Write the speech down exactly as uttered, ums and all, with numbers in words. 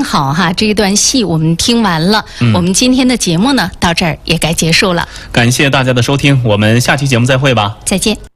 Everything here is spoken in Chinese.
好哈，这一段戏我们听完了，嗯、我们今天的节目呢到这儿也该结束了。 感谢大家的收听，我们下期节目再会吧。 再见。